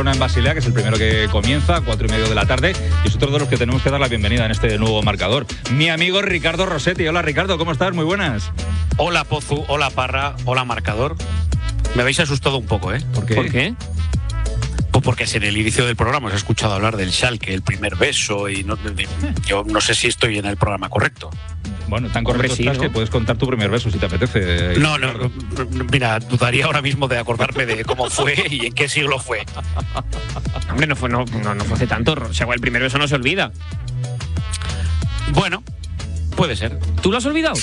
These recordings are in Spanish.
En Basilea, que es el primero que comienza, 4:30 de la tarde, y es otro de los que tenemos que dar la bienvenida en este nuevo marcador. Mi amigo Ricardo Rossetti. Hola Ricardo, ¿cómo estás? Muy buenas. Hola Pozu, hola Parra, hola marcador. Me habéis asustado un poco, ¿eh? ¿Por qué? ¿Por qué? Pues porque en el inicio del programa os he escuchado hablar del Schalke, el primer beso, y yo no sé si estoy en el programa correcto. Bueno, tan correcto estás, ¿no?, que puedes contar tu primer beso si te apetece. No, mira, dudaría ahora mismo de acordarme de cómo fue y en qué siglo fue. Hombre, no fue hace tanto. O sea, el primer beso no se olvida. Bueno, puede ser. ¿Tú lo has olvidado?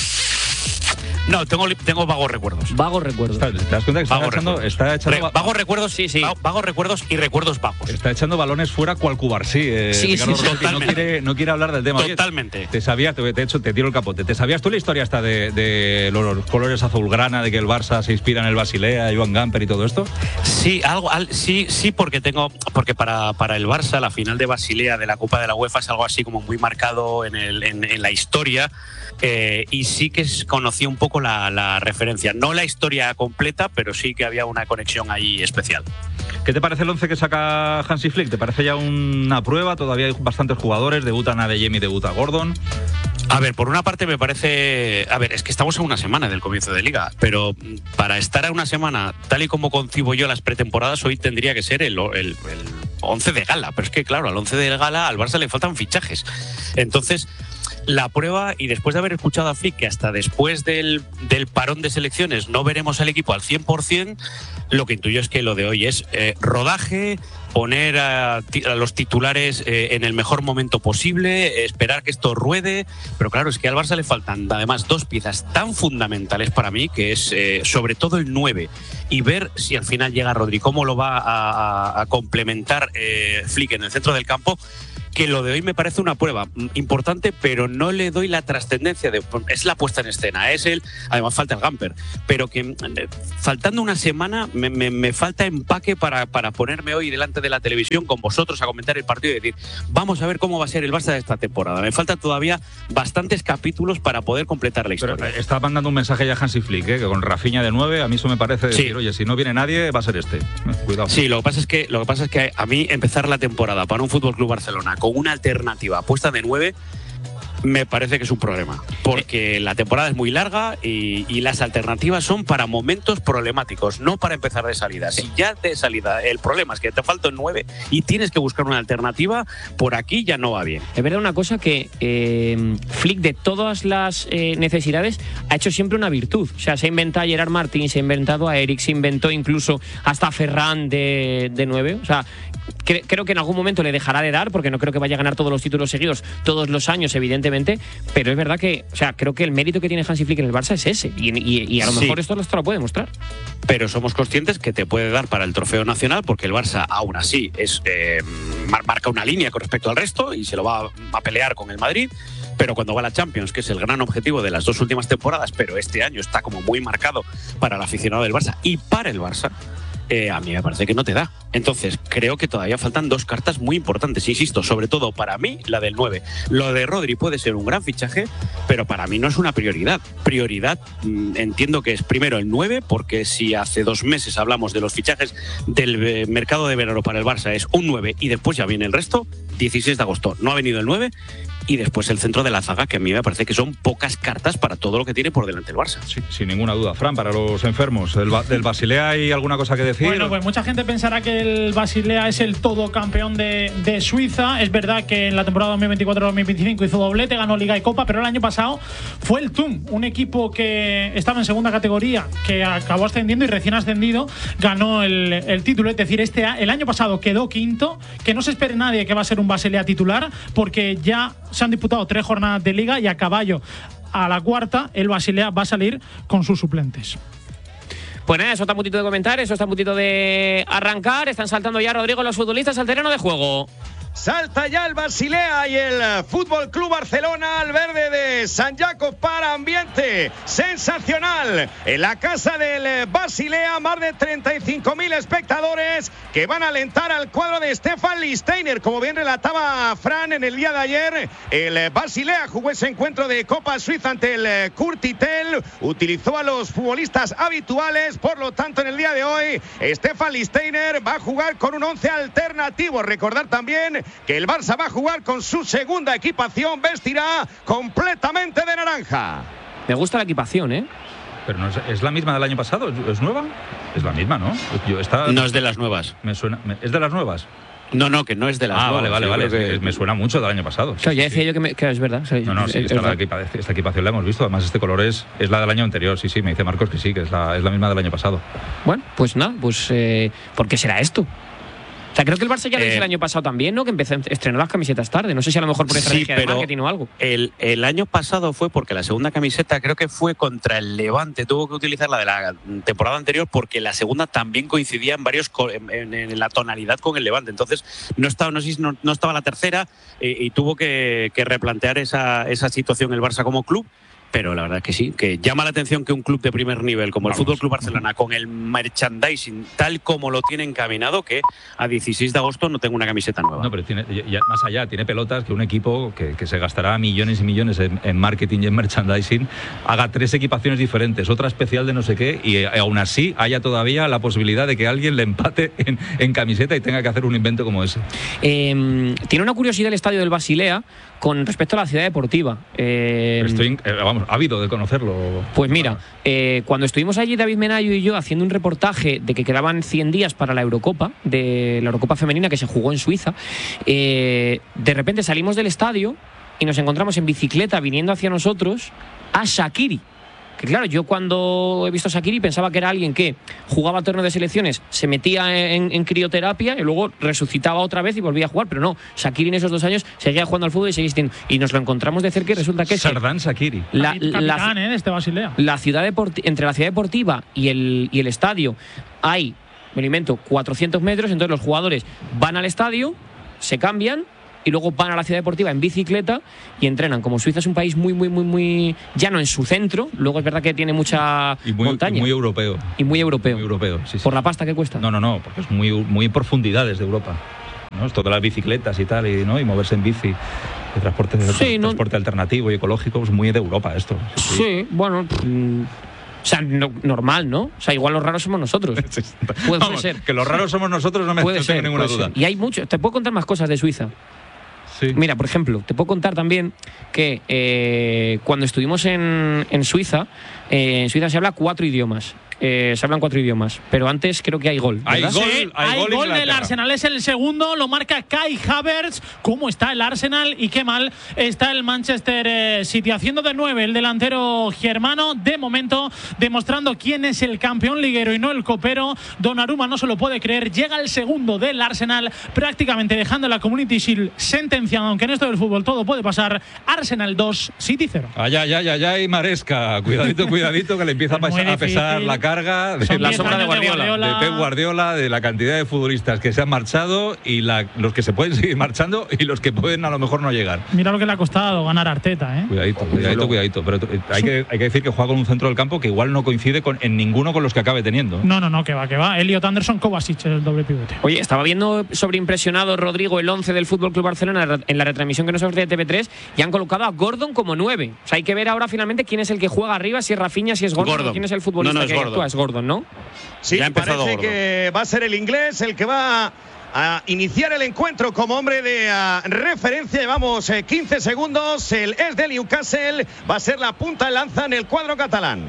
No, tengo vagos recuerdos. Vagos recuerdos. ¿Te das cuenta que está echando vagos recuerdos? Sí. Vagos recuerdos y recuerdos vagos. Está echando balones fuera cual Cubarsí. Sí, totalmente. No quiere hablar del tema. Totalmente. Oye, de hecho, te tiro el capote. ¿Te sabías tú la historia esta de los colores azulgrana, de que el Barça se inspira en el Basilea, Joan Gamper y todo esto? Sí, porque para el Barça la final de Basilea de la Copa de la UEFA es algo así como muy marcado en la historia. Y sí que conocí un poco la referencia. No la historia completa, pero sí que había una conexión ahí especial. ¿Qué te parece el 11 que saca Hansi Flick? ¿Te parece ya una prueba? Todavía hay bastantes jugadores. Debutan Adeyemi, debuta Gordon. A ver, por una parte me parece... A ver, es que estamos a una semana del comienzo de Liga, pero para estar a una semana, tal y como concibo yo las pretemporadas, hoy tendría que ser el 11 de gala. Pero es que, claro, al 11 de gala al Barça le faltan fichajes. Entonces, la prueba, y después de haber escuchado a Flick, que hasta después del parón de selecciones no veremos al equipo al 100%, lo que intuyo es que lo de hoy es rodaje, poner a los titulares en el mejor momento posible, esperar que esto ruede. Pero claro, es que al Barça le faltan además dos piezas tan fundamentales para mí, que es sobre todo el 9, y ver si al final llega Rodri, cómo lo va a complementar Flick en el centro del campo. Que lo de hoy me parece una prueba importante, pero no le doy la trascendencia es la puesta en escena, además falta el Gamper, pero que faltando una semana me falta empaque para ponerme hoy delante de la televisión con vosotros a comentar el partido y decir, vamos a ver cómo va a ser el Barça de esta temporada. Me faltan todavía bastantes capítulos para poder completar la historia. Pero está mandando un mensaje ya Hansi Flick, que con Rafinha de 9, a mí eso me parece decir, oye, si no viene nadie, va a ser este. Cuidado. Sí, lo que pasa es que a mí empezar la temporada para un FC Barcelona con una alternativa puesta de 9 me parece que es un problema, porque la temporada es muy larga y las alternativas son para momentos problemáticos, no para empezar de salida. Si ya de salida el problema es que te falta un 9 y tienes que buscar una alternativa, por aquí ya no va bien. Es verdad una cosa, que Flick, de todas las necesidades, ha hecho siempre una virtud. O sea, se ha inventado a Gerard Martín, se ha inventado a Eric, se inventó incluso hasta a Ferran de 9. O sea, creo que en algún momento le dejará de dar, porque no creo que vaya a ganar todos los títulos seguidos todos los años, evidentemente, pero es verdad que, o sea, creo que el mérito que tiene Hansi Flick en el Barça es ese, y a lo mejor esto lo puede demostrar. Pero somos conscientes que te puede dar para el trofeo nacional, porque el Barça aún así marca una línea con respecto al resto y se lo va a pelear con el Madrid. Pero cuando va a la Champions, que es el gran objetivo de las dos últimas temporadas, pero este año está como muy marcado para el aficionado del Barça y para el Barça, a mí me parece que no te da. Entonces, creo que todavía faltan dos cartas muy importantes, insisto, sobre todo para mí, la del 9. Lo de Rodri puede ser un gran fichaje, pero para mí no es una prioridad. Prioridad, entiendo que es primero el 9, porque si hace 2 meses hablamos de los fichajes del mercado de verano para el Barça, es un 9 y después ya viene el resto. 16 de agosto no ha venido el 9, y después el centro de la zaga, que a mí me parece que son pocas cartas para todo lo que tiene por delante el Barça. Sí, sin ninguna duda. Fran, para los enfermos, ¿del Basilea hay alguna cosa que decir? Bueno, pues mucha gente pensará que el Basilea es el todo campeón de Suiza. Es verdad que en la temporada 2024-2025 hizo doblete, ganó Liga y Copa, pero el año pasado fue el TUM, un equipo que estaba en segunda categoría, que acabó ascendiendo y recién ascendido ganó el título. Es decir, el año pasado quedó quinto, que no se espere nadie que va a ser un Basilea titular, porque ya se han disputado 3 jornadas de Liga y a caballo a la cuarta el Basilea va a salir con sus suplentes. Pues nada, eso está a puntito de comentar, eso está a puntito de arrancar. Están saltando ya, Rodrigo, los futbolistas al terreno de juego. Salta ya el Basilea y el Fútbol Club Barcelona al verde de San Jacob para ambiente sensacional. En la casa del Basilea, más de 35.000 espectadores que van a alentar al cuadro de Stefan Lichtsteiner. Como bien relataba Fran en el día de ayer, el Basilea jugó ese encuentro de Copa Suiza ante el Kurtitel, utilizó a los futbolistas habituales, por lo tanto en el día de hoy Stefan Lichtsteiner va a jugar con un 11 alternativo. Recordar también que el Barça va a jugar con su segunda equipación, vestirá completamente de naranja. Me gusta la equipación, ¿eh? Pero no es la misma del año pasado, ¿es nueva? Es la misma, ¿no? No es de las nuevas. ¿Es de las nuevas? No, que no es de las nuevas. Vale. Me suena mucho del año pasado. Claro, ya decía yo que es verdad. No, esta equipación la hemos visto. Además, este color es la del año anterior. Sí, me dice Marcos que sí, que es la misma del año pasado. Bueno, pues nada, ¿por qué será esto? O sea, creo que el Barça ya lo hizo el año pasado también, ¿no? Que empezó a estrenar las camisetas tarde. No sé si a lo mejor por estrategia de marketing o algo. El año pasado fue porque la segunda camiseta creo que fue contra el Levante. Tuvo que utilizar la de la temporada anterior porque la segunda también coincidía en la tonalidad con el Levante. Entonces no estaba la tercera y tuvo que replantear esa situación el Barça como club. Pero la verdad que sí, que llama la atención que un club de primer nivel como el Fútbol Club Barcelona, con el merchandising tal como lo tiene encaminado, que a 16 de agosto no tenga una camiseta nueva. No, pero más allá, tiene pelotas que un equipo que se gastará millones y millones en marketing y en merchandising haga 3 equipaciones diferentes, otra especial de no sé qué, y aún así haya todavía la posibilidad de que alguien le empate en camiseta y tenga que hacer un invento como ese. Tiene una curiosidad el estadio del Basilea con respecto a la ciudad deportiva. Estoy ávido de conocerlo. Pues mira, cuando estuvimos allí David Menayo y yo haciendo un reportaje de que quedaban 100 días para la Eurocopa, de la Eurocopa femenina que se jugó en Suiza, de repente salimos del estadio y nos encontramos en bicicleta viniendo hacia nosotros a Shaqiri. Que claro, yo cuando he visto a Shaqiri pensaba que era alguien que jugaba torneos de selecciones, se metía en crioterapia y luego resucitaba otra vez y volvía a jugar, pero no, Shaqiri en esos 2 años seguía jugando al fútbol y seguía existiendo. Y nos lo encontramos de cerca y resulta que Sardán Shaqiri. Capitán de este Basilea. Entre la ciudad deportiva y el estadio hay, me invento, 400 metros, entonces los jugadores van al estadio, se cambian y luego van a la ciudad deportiva en bicicleta y entrenan. Como Suiza es un país muy llano en su centro, luego es verdad que tiene mucha montaña. Y muy europeo. Y muy europeo. Muy europeo, sí. ¿Por la pasta que cuesta? No, porque es muy en profundidades de Europa, ¿no? Es todas las bicicletas y tal, y moverse en bici. El transporte alternativo y ecológico es muy de Europa esto. Sí, bueno... O sea, normal, ¿no? O sea, igual los raros somos nosotros. Puede ser. Que los raros somos nosotros no tengo ninguna duda. Y hay mucho. Te puedo contar más cosas de Suiza. Sí. Mira, por ejemplo, te puedo contar también que cuando estuvimos en Suiza se habla 4 idiomas. Se hablan 4 idiomas, pero antes creo que hay gol, ¿verdad? Hay gol del Arsenal, es el segundo, lo marca Kai Havertz. ¿Cómo está el Arsenal y qué mal está el Manchester City? Haciendo de 9 el delantero germano, de momento demostrando quién es el campeón liguero y no el copero. Donnarumma no se lo puede creer, llega el segundo del Arsenal, prácticamente dejando la Community Shield sentenciada, aunque en esto del fútbol todo puede pasar. Arsenal 2, City 0. Ay, Maresca, cuidadito que le empieza a pesar la carga de la sombra de Guardiola, de Pep Guardiola, de la cantidad de futbolistas que se han marchado y los que se pueden seguir marchando y los que pueden a lo mejor no llegar. Mira lo que le ha costado ganar a Arteta, ¿eh? Cuidadito. Pero hay que decir que juega con un centro del campo que igual no coincide en ninguno con los que acabe teniendo. No, que va. Elliot Anderson, Kovacic, el doble pivote. Oye, estaba viendo sobreimpresionado Rodrigo el 11 del Fútbol Club Barcelona en la retransmisión que nos ofrece TV3 y han colocado a Gordon como 9. O sea, hay que ver ahora finalmente quién es el que juega arriba, si es Rafinha, si es Gordon. ¿Quién es el futbolista que actúa? Es Gordon, ¿no? Sí, parece que va a ser el inglés el que va a iniciar el encuentro como hombre de referencia. Llevamos 15 segundos. El ex del Newcastle va a ser la punta de lanza en el cuadro catalán.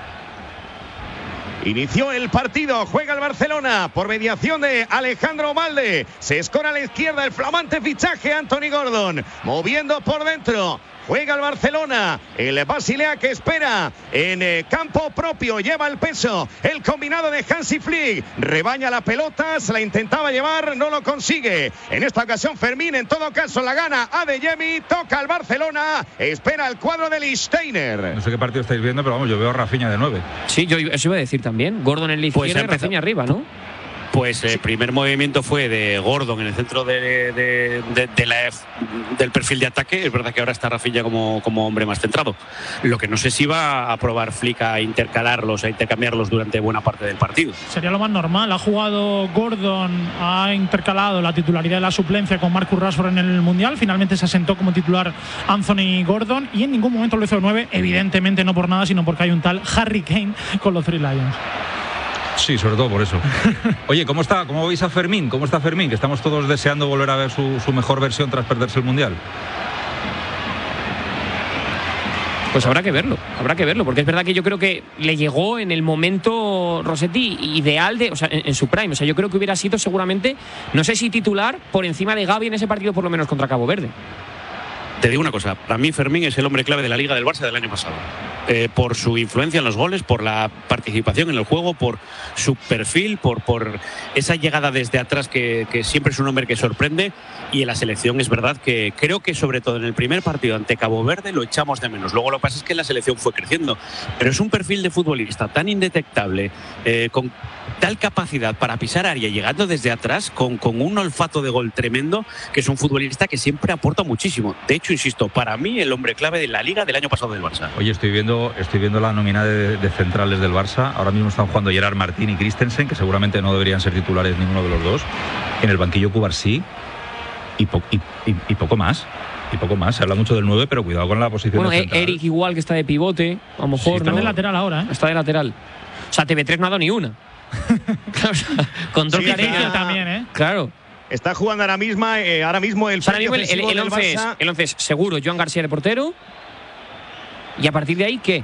Inició el partido, juega el Barcelona por mediación de Alejandro Balde. Se escora a la izquierda el flamante fichaje Anthony Gordon, moviendo por dentro. Juega el Barcelona, el Basilea que espera en campo propio, lleva el peso, el combinado de Hansi Flick, rebaña la pelota, se la intentaba llevar, no lo consigue. En esta ocasión Fermín, en todo caso la gana Adeyemi, toca al Barcelona, espera el cuadro de Lichtsteiner. No sé qué partido estáis viendo, pero vamos, yo veo a Rafinha de 9. Sí, yo eso iba a decir también, Gordon en la izquierda y Rafinha arriba, ¿no? Pues el primer movimiento fue de Gordon en el centro del perfil de ataque. Es verdad que ahora está Rafinha como hombre más centrado. Lo que no sé si va a probar Flick a intercalarlos, a intercambiarlos durante buena parte del partido. Sería lo más normal. Ha jugado Gordon, ha intercalado la titularidad de la suplencia con Marcus Rashford en el Mundial. Finalmente se asentó como titular Anthony Gordon y en ningún momento lo hizo de 9. Evidentemente no por nada, sino porque hay un tal Harry Kane con los Three Lions. Sí, sobre todo por eso. Oye, ¿cómo veis a Fermín? ¿Cómo está Fermín? Que estamos todos deseando volver a ver su mejor versión tras perderse el Mundial. Pues habrá que verlo, porque es verdad que yo creo que le llegó en el momento Rossetti ideal en su prime. O sea, yo creo que hubiera sido seguramente, no sé si titular, por encima de Gavi en ese partido, por lo menos contra Cabo Verde. Te digo una cosa, para mí Fermín es el hombre clave de la Liga del Barça del año pasado. Por su influencia en los goles, por la participación en el juego, por su perfil, por esa llegada desde atrás que siempre es un hombre que sorprende. Y en la selección es verdad que creo que sobre todo en el primer partido ante Cabo Verde lo echamos de menos. Luego lo que pasa es que la selección fue creciendo. Pero es un perfil de futbolista tan indetectable, con tal capacidad para pisar área llegando desde atrás, con un olfato de gol tremendo, que es un futbolista que siempre aporta muchísimo. De hecho, insisto, para mí el hombre clave de la Liga del año pasado del Barça. Oye, estoy viendo la nómina de centrales del Barça. Ahora mismo están jugando Gerard Martín y Christensen, que seguramente no deberían ser titulares ninguno de los dos. En el banquillo Cubarsí y poco más. Se habla mucho del 9, pero cuidado con la posición. Bueno, Eric igual, que está de pivote, a lo mejor. Sí, está de lateral ahora, ¿eh? Está de lateral. O sea, TV3 no ha dado ni una. Claro, o sea, control Carencia también, ¿eh? Claro. Está jugando ahora mismo el el 11 es seguro Joan García de portero. Y a partir de ahí, ¿qué?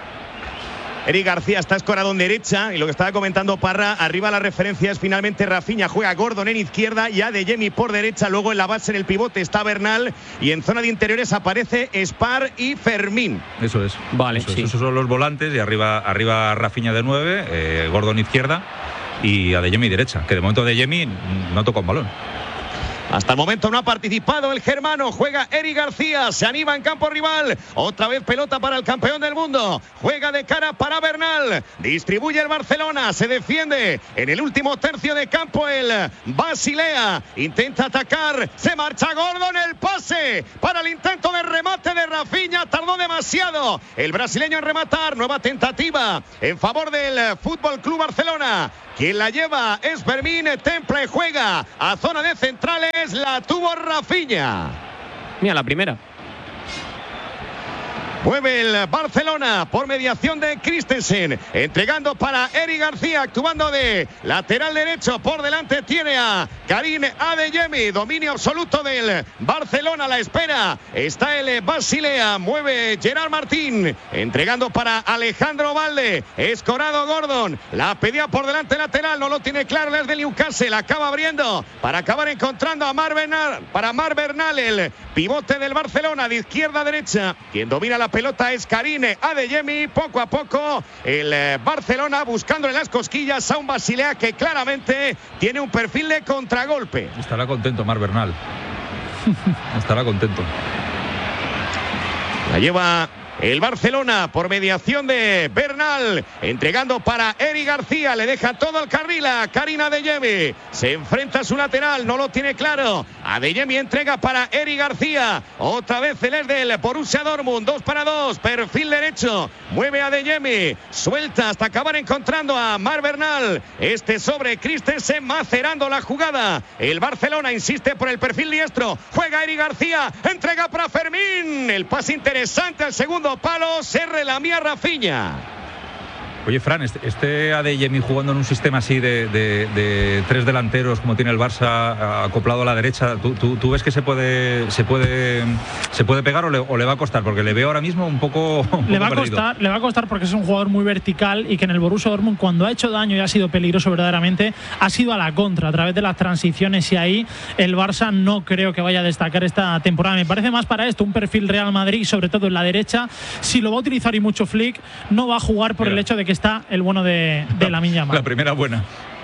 Eric García está escorado en derecha y lo que estaba comentando Parra, arriba la referencia es finalmente Rafinha, juega Gordon en izquierda y Adeyemi por derecha, luego en la base en el pivote está Bernal y en zona de interiores aparece Spar y Fermín. Eso es. Vale, sí. Esos son los volantes y arriba Rafinha de 9, Gordon izquierda y Adeyemi derecha, que de momento Adeyemi no toca un balón. Hasta el momento no ha participado el germano. Juega Eric García. Se anima en campo rival. Otra vez pelota para el campeón del mundo. Juega de cara para Bernal. Distribuye el Barcelona. Se defiende en el último tercio de campo el Basilea. Intenta atacar. Se marcha Gordon. El pase para el intento de remate de Rafinha. Tardó demasiado el brasileño en rematar. Nueva tentativa en favor del Fútbol Club Barcelona. Quien la lleva es Fermín. Temple juega a zona de centrales. La tuvo Rafinha. Mira, la primera. Mueve el Barcelona por mediación de Christensen, entregando para Eric García, actuando de lateral derecho. Por delante tiene a Karim Adeyemi, dominio absoluto del Barcelona. La espera está el Basilea, mueve Gerard Martín, entregando para Alejandro Valde. Escorado Gordon, la pedía por delante lateral, no lo tiene claro desde Newcastle, acaba abriendo para acabar encontrando a Mar Bernal, el pivote del Barcelona, de izquierda a derecha. Quien domina la pelota es Karim Adeyemi. Poco a poco el Barcelona buscándole las cosquillas a un Basilea que claramente tiene un perfil de contragolpe. Estará contento Mar Bernal. Estará contento. La lleva el Barcelona por mediación de Bernal, entregando para Eric García, le deja todo al carril a Karim Adeyemi, se enfrenta a su lateral, no lo tiene claro. Adeyemi entrega para Eric García, otra vez el del Borussia Dortmund, 2 para 2, perfil derecho, mueve Adeyemi, suelta hasta acabar encontrando a Mar Bernal, sobre Christensen, macerando la jugada. El Barcelona insiste por el perfil diestro, juega Eric García, entrega para Fermín, el pase interesante al segundo palo, se relamía Rafinha. Oye, Fran, este Adeyemi jugando en un sistema así de 3 delanteros como tiene el Barça acoplado a la derecha, ¿tú ves que se puede pegar o le va a costar? Porque le veo ahora mismo un poco le va a costar porque es un jugador muy vertical y que en el Borussia Dortmund, cuando ha hecho daño y ha sido peligroso verdaderamente, ha sido a la contra a través de las transiciones, y ahí el Barça no creo que vaya a destacar esta temporada. Me parece más para esto un perfil Real Madrid, sobre todo en la derecha. Si lo va a utilizar y mucho Flick, no va a jugar por el hecho de que está el bueno de Lamine Yamal. La primera buena.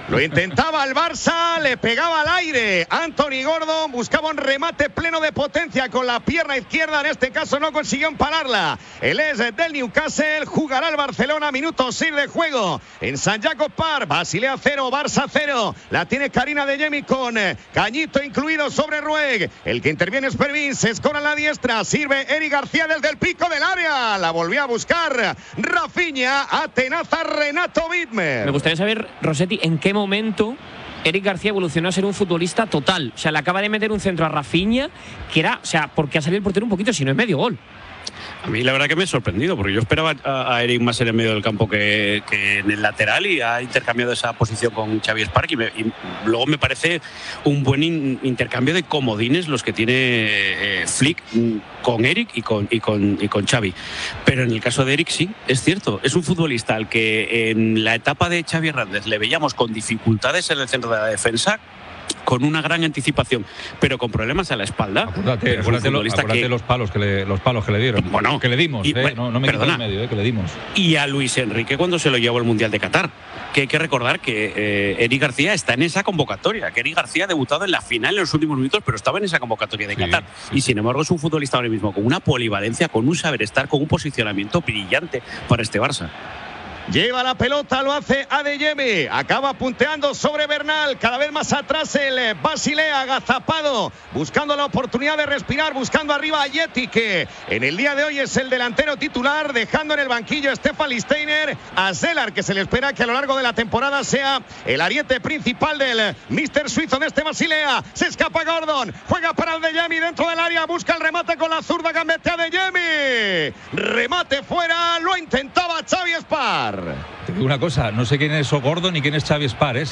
Lo intentaba el Barça, le pegaba al aire. Anthony Gordon buscaba un remate pleno de potencia con la pierna izquierda. En este caso no consiguió empararla. El ex del Newcastle jugará el Barcelona, minuto 6 de juego en St. Jacob Park. Basilea 0, Barça 0. La tiene Karina Adeyemi con cañito incluido sobre Rueg. El que interviene es Pervin, se escora en la diestra. Sirve Eric García desde el pico del área. La volvió a buscar Rafinha. Atenaza Renato Widmer. Me gustaría saber, Rossetti, en qué momento Eric García evolucionó a ser un futbolista total. O sea, le acaba de meter un centro a Rafinha, que era, o sea, porque ha salido el portero un poquito, si no es medio gol. A mí la verdad que me he sorprendido, porque yo esperaba a Eric más en el medio del campo que en el lateral, y ha intercambiado esa posición con Xavi Spark, y luego me parece un buen intercambio de comodines los que tiene Flick con Eric y con Xavi. Pero en el caso de Eric sí, es cierto, es un futbolista al que en la etapa de Xavi Hernández le veíamos con dificultades en el centro de la defensa, con una gran anticipación, pero con problemas a la espalda. Acuérdate los palos que le dieron. Bueno, que le dimos, no me quito en medio, que le dimos. Y a Luis Enrique cuando se lo llevó al Mundial de Qatar. Que hay que recordar que Eric García está en esa convocatoria, que Eric García ha debutado en la final en los últimos minutos, pero estaba en esa convocatoria de Qatar. Sí. Y sin embargo es un futbolista ahora mismo con una polivalencia, con un saber estar, con un posicionamiento brillante para este Barça. Lleva la pelota, lo hace Adeyemi. Acaba punteando sobre Bernal. Cada vez más atrás el Basilea, agazapado, buscando la oportunidad de respirar, buscando arriba a Yeti, que en el día de hoy es el delantero titular, dejando en el banquillo a Stefan Listeiner, a Zeller, que se le espera que a lo largo de la temporada sea el ariete principal del míster suizo de este Basilea. Se escapa Gordon, juega para Adeyemi dentro del área, busca el remate con la zurda, gambetea Adeyemi. Remate fuera, lo intentaba Xavi Spark. Te digo una cosa, no sé quién es Gordon ni quién es Xavi Spark,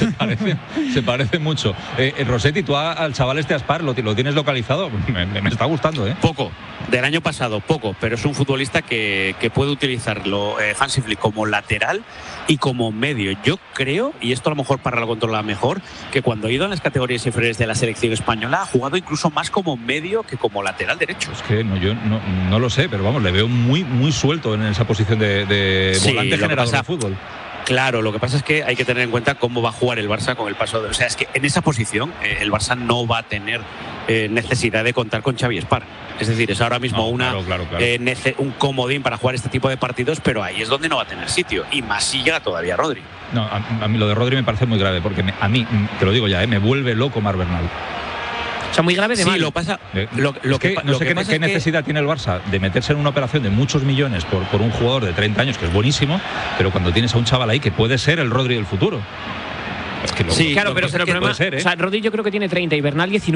se parece mucho. Rossetti, tú al chaval este Spark lo tienes localizado, me está gustando, Poco, del año pasado, poco, pero es un futbolista que puede utilizarlo Hansi Flick como lateral y como medio. Yo creo, y esto a lo mejor para lo controla mejor, que cuando ha ido en las categorías inferiores de la selección española ha jugado incluso más como medio que como lateral derecho. Es que yo no lo sé, pero vamos, le veo muy, muy suelto en esa posición de volante generador de fútbol. Claro, lo que pasa es que hay que tener en cuenta cómo va a jugar el Barça con el paso de... O sea, es que en esa posición el Barça no va a tener necesidad de contar con Xavi Spark. Es decir, es ahora mismo claro. Un comodín para jugar este tipo de partidos, pero ahí es donde no va a tener sitio. Y más si llega todavía Rodri. No, a mí lo de Rodri me parece muy grave, porque a mí, te lo digo ya, me vuelve loco Marc Bernal. O sea, muy grave de mal. Sí, lo pasa. No sé qué necesidad tiene el Barça de meterse en una operación de muchos millones por un jugador de 30 años, que es buenísimo, pero cuando tienes a un chaval ahí que puede ser el Rodri del futuro. Es que sí, claro, pero el problema, puede ser, o sea, Rodri yo creo que tiene 30 y Bernal 19.